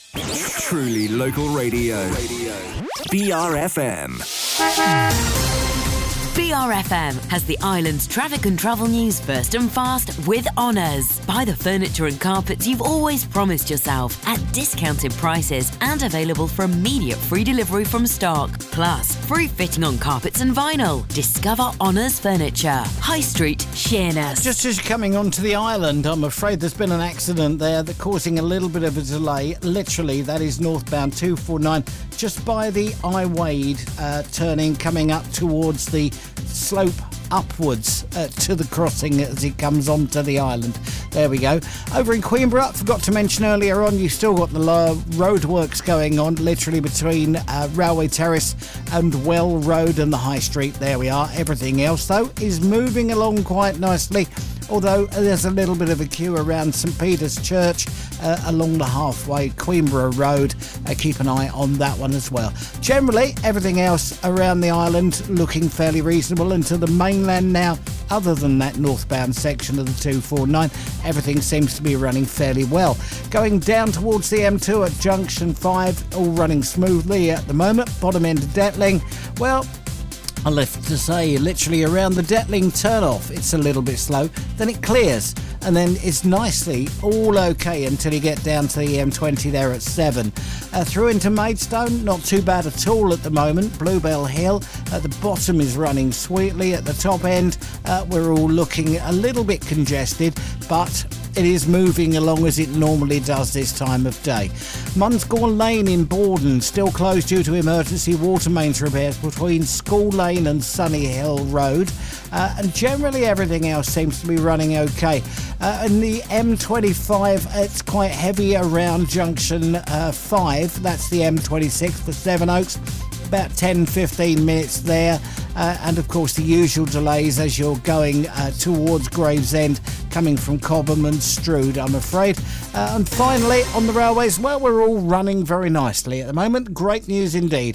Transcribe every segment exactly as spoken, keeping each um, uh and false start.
Truly local radio. B R F M. B R F M has the island's traffic and travel news first and fast with Honours. Buy the furniture and carpets you've always promised yourself at discounted prices and available for immediate free delivery from stock. Plus, free fitting on carpets and vinyl. Discover Honours Furniture. High Street, Sheerness. Just as you're coming onto the island, I'm afraid there's been an accident there that's causing a little bit of a delay. Literally, that is northbound two forty-nine, just by the I Wade uh, turning, coming up towards the slope upwards uh, to the crossing as it comes onto the island. There we go. Over in Queenborough, forgot to mention earlier on, you've still got the low roadworks going on, literally between uh, Railway Terrace and Well Road and the High Street. There we are. Everything else, though, is moving along quite nicely, although there's a little bit of a queue around St Peter's Church uh, along the halfway Queenborough Road. Uh, keep an eye on that one as well. Generally, everything else around the island looking fairly reasonable. And to the mainland now, other than that northbound section of the two forty-nine, everything seems to be running fairly well. Going down towards the M two at Junction five, all running smoothly at the moment. Bottom end of Detling, well, I left to say, literally around the Detling turn-off, it's a little bit slow, then it clears, and then it's nicely all okay until you get down to the M twenty there at seven. Uh, through into Maidstone, not too bad at all at the moment. Bluebell Hill at the bottom is running sweetly. At the top end, uh, we're all looking a little bit congested, but it is moving along as it normally does this time of day. Munsgore Lane in Borden still closed due to emergency water mains repairs between School Lane and Sunny Hill Road, uh, and generally everything else seems to be running okay. Uh, and the M twenty-five, it's quite heavy around Junction uh, five. That's the M twenty-six for Sevenoaks. About ten to fifteen minutes there, uh, and of course the usual delays as you're going uh, towards Gravesend, coming from Cobham and Strood, I'm afraid. Uh, and finally on the railways, well, we're all running very nicely at the moment. Great news indeed.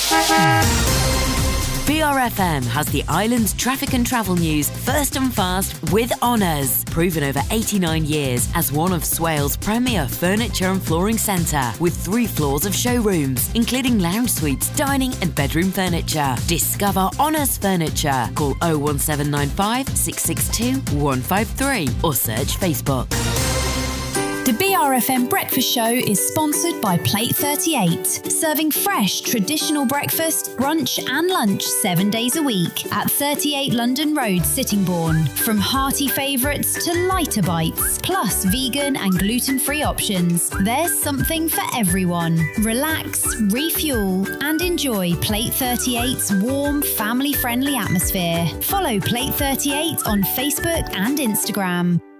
B R F M has the island's traffic and travel news first and fast with Honours. Proven over eighty-nine years as one of Swale's premier furniture and flooring centre, with three floors of showrooms, including lounge suites, dining and bedroom furniture. Discover Honours Furniture. Call oh one seven nine five, six six two, one five three or search Facebook. The B R F M Breakfast Show is sponsored by Plate thirty-eight, serving fresh, traditional breakfast, brunch and lunch seven days a week at thirty-eight London Road, Sittingbourne. From hearty favourites to lighter bites, plus vegan and gluten-free options, there's something for everyone. Relax, refuel and enjoy Plate thirty-eight's warm, family-friendly atmosphere. Follow Plate thirty-eight on Facebook and Instagram.